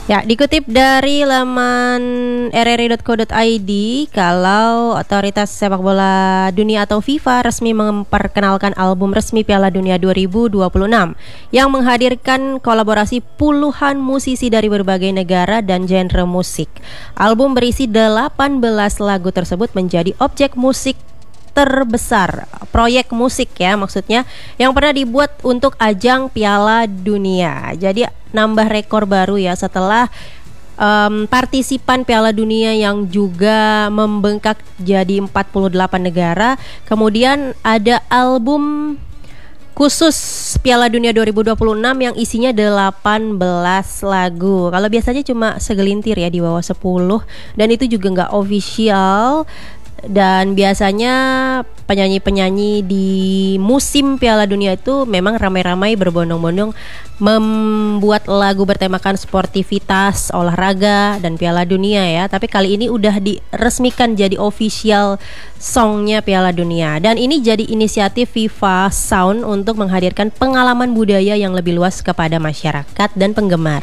Ya, dikutip dari laman rri.co.id, kalau otoritas sepak bola dunia atau FIFA resmi memperkenalkan album resmi Piala Dunia 2026 yang menghadirkan kolaborasi puluhan musisi dari berbagai negara dan genre musik. Album berisi 18 lagu tersebut menjadi objek musik terbesar, proyek musik ya maksudnya, yang pernah dibuat untuk ajang Piala Dunia. Jadi nambah rekor baru ya setelah partisipan Piala Dunia yang juga membengkak jadi 48 negara. Kemudian ada album khusus Piala Dunia 2026 yang isinya 18 lagu. Kalau biasanya cuma segelintir ya, di bawah 10, dan itu juga nggak official. Dan biasanya penyanyi-penyanyi di musim Piala Dunia itu memang ramai-ramai berbondong-bondong membuat lagu bertemakan sportivitas, olahraga, dan Piala Dunia ya. Tapi kali ini udah diresmikan jadi official songnya Piala Dunia. Dan ini jadi inisiatif FIFA Sound untuk menghadirkan pengalaman budaya yang lebih luas kepada masyarakat dan penggemar.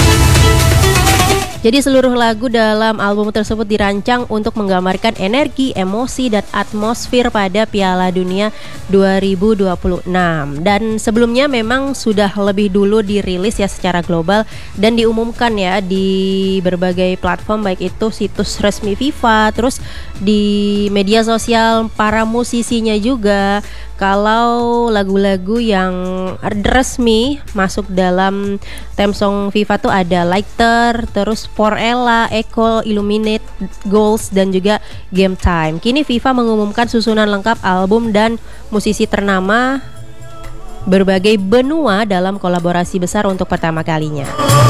Jadi seluruh lagu dalam album tersebut dirancang untuk menggambarkan energi, emosi, dan atmosfer pada Piala Dunia 2026. Dan sebelumnya memang sudah lebih dulu dirilis ya secara global dan diumumkan ya di berbagai platform, baik itu situs resmi FIFA, terus di media sosial para musisinya juga. Kalau lagu-lagu yang resmi masuk dalam theme song FIFA tuh ada Lighter, terus For Ella, Echo, Illuminate, Goals, dan juga Game Time. Kini FIFA mengumumkan susunan lengkap album dan musisi ternama berbagai benua dalam kolaborasi besar untuk pertama kalinya.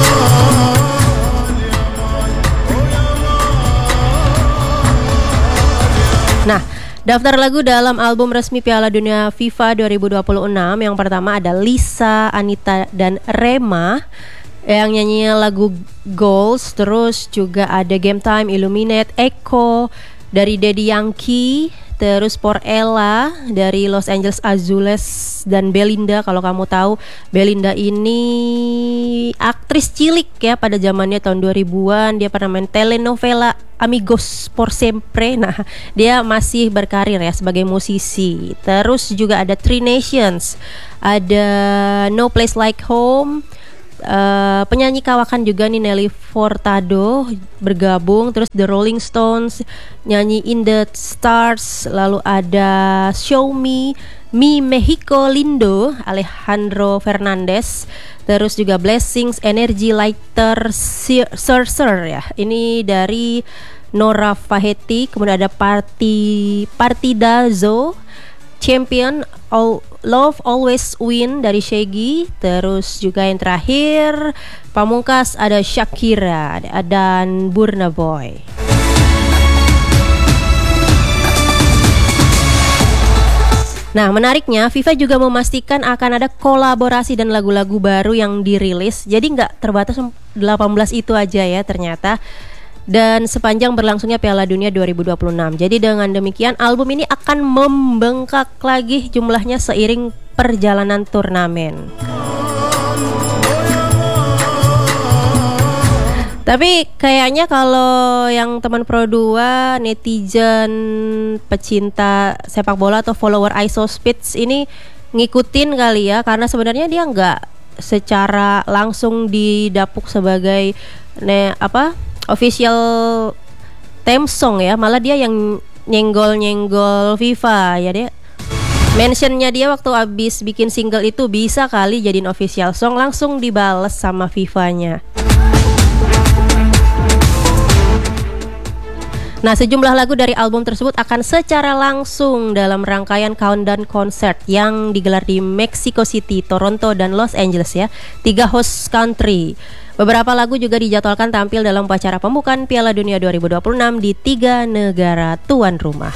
Nah, daftar lagu dalam album resmi Piala Dunia FIFA 2026 yang pertama ada Lisa, Anita, dan Rema yang nyanyi lagu Goals. Terus juga ada Game Time, Illuminate, Echo dari Daddy Yankee, terus For Ella dari Los Angeles Azules, dan Belinda. Kalau kamu tahu, Belinda ini aktris cilik ya pada zamannya tahun 2000-an. Dia pernah main telenovela Amigos por Siempre. Nah, dia masih berkarir ya sebagai musisi. Terus juga ada Three Nations, ada No Place Like Home, penyanyi kawakan juga nih Nelly Furtado bergabung. Terus The Rolling Stones nyanyi In the Stars. Lalu ada Show Me, Mi Mexico Lindo, Alejandro Fernandez. Terus juga Blessings, Energy, Lighter, Surser ya, ini dari Nora Fahetti. Kemudian ada Partidazo, Champion, Love Always Win dari Shaggy. Terus juga yang terakhir Pamungkas ada Shakira dan Burna Boy. Nah, menariknya FIFA juga memastikan akan ada kolaborasi dan lagu-lagu baru yang dirilis. Jadi nggak terbatas 18 itu aja ya ternyata. Dan sepanjang berlangsungnya Piala Dunia 2026. Jadi dengan demikian album ini akan membengkak lagi jumlahnya seiring perjalanan turnamen. Tapi kayaknya kalau yang teman Pro 2, netizen, pecinta sepak bola atau follower Isospits ini ngikutin kali ya, karena sebenarnya dia nggak secara langsung didapuk sebagai official theme song ya, malah dia yang nyenggol FIFA ya. Dia mentionnya dia waktu abis bikin single itu bisa kali jadiin official song, langsung dibales sama FIFA-nya. Nah, sejumlah lagu dari album tersebut akan secara langsung dalam rangkaian countdown concert yang digelar di Mexico City, Toronto, dan Los Angeles ya, 3 host country. Beberapa lagu juga dijadwalkan tampil dalam upacara pembukaan Piala Dunia 2026 di 3 negara tuan rumah.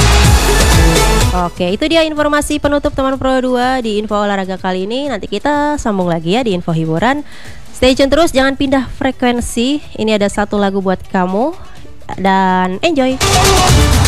Oke, itu dia informasi penutup teman Pro 2 di info olahraga kali ini. Nanti kita sambung lagi ya di info hiburan. Stay tune terus, jangan pindah frekuensi. Ini ada satu lagu buat kamu dan enjoy.